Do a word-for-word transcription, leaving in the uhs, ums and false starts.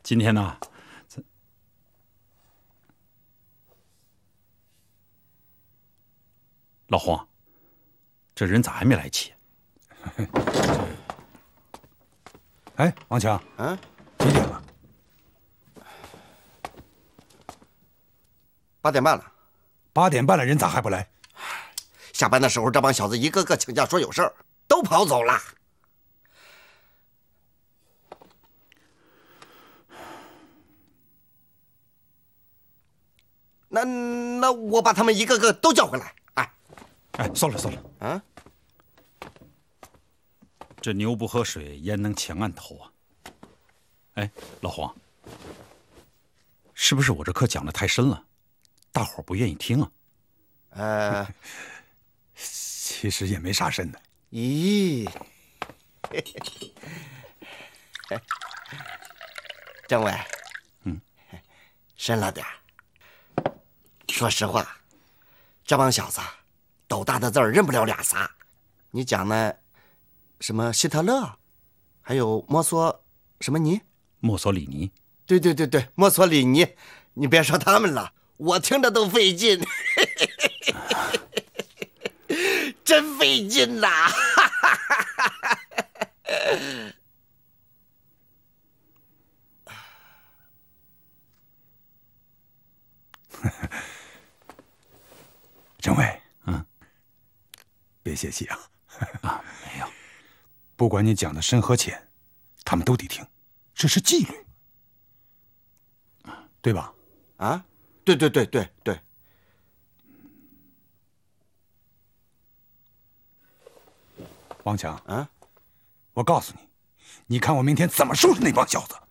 今天呢，老黄，这人咋还没来齐？ 哎，王强， 嗯， 几点了？ 八点半了。 八点半了，人咋还不来？ 下班的时候，这帮小子一个个请假说有事儿，都跑走了。那那我把他们一个个都叫回来。哎， 哎，算了算了， 啊， 这牛不喝水，焉能抢案头啊？哎，老黄，是不是我这课讲的太深了，大伙儿不愿意听啊？ 呃， 其实也没啥深的。 咦，政委， 嗯， 深了点儿。说实话，这帮小子斗大的字儿认不了俩仨。你讲呢，什么希特勒，还有摩索什么尼？ 墨索里尼。 对对对对，墨索里尼。你别说他们了，我听着都费劲，真费劲呐！ 政委， 嗯， 别泄气啊。 啊，没有。 不管你讲的深和浅，他们都得听，这是纪律，对吧？ 啊，对对对对对。 王强， 啊， 我告诉你，你看我明天怎么收拾那帮小子。